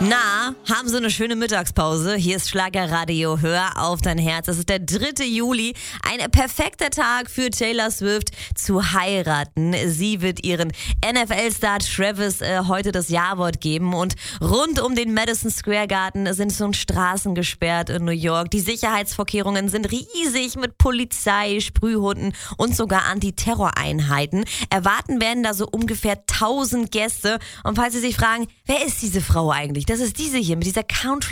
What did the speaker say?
Na, haben Sie eine schöne Mittagspause? Hier ist Schlagerradio, hör auf dein Herz. Es ist der 3. Juli, ein perfekter Tag für Taylor Swift zu heiraten. Sie wird ihren NFL-Star Travis heute das Ja-Wort geben und rund um den Madison Square Garden sind so Straßen gesperrt in New York. Die Sicherheitsvorkehrungen sind riesig mit Polizei, Sprühhunden und sogar Antiterroreinheiten. Erwarten werden da so ungefähr 1000 Gäste. Und falls Sie sich fragen, wer ist diese Frau eigentlich? Das ist diese hier mit dieser Country